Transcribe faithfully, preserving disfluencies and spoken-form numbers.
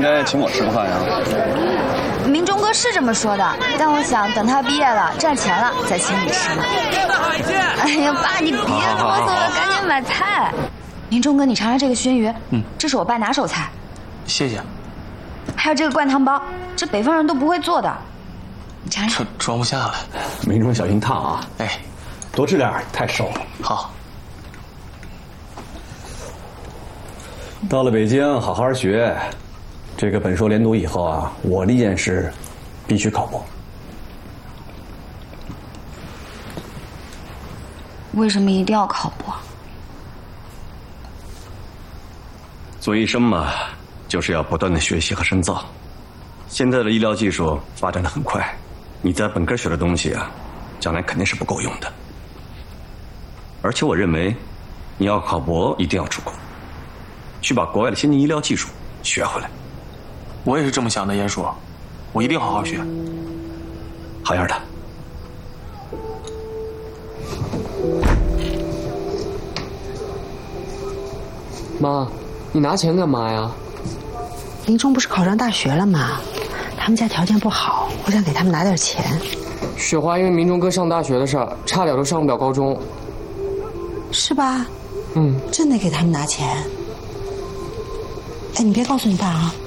该请我吃个饭呀。 明忠哥是这么说的，但我想等他毕业了赚钱了再请你吃呢。哎呀，爸，你别啰嗦了，赶紧买菜。明忠哥，你尝尝这个熏鱼，嗯，这是我爸拿手菜。 谢谢。 还有这个灌汤包，这北方人都不会做的，你尝尝。 这装不下了。 明忠小心烫啊！ 哎， 多吃点，太瘦了。 好。 到了北京，好好学。这个本硕连读以后啊，我的意见是，必须考博。 为什么一定要考博？ 做医生嘛，就是要不断的学习和深造。现在的医疗技术发展的很快，你在本科学的东西啊，将来肯定是不够用的。而且我认为，你要考博一定要出国，去把国外的先进医疗技术学回来。 我也是这么想的，鼹鼠，我一定好好学。 好样的。 妈，你拿钱干嘛呀？ 林中不是考上大学了吗？他们家条件不好，我想给他们拿点钱。 雪花因为明忠哥上大学的事儿，差点都上不了高中。 是吧？ 嗯， 真得给他们拿钱。哎，你别告诉你爸啊。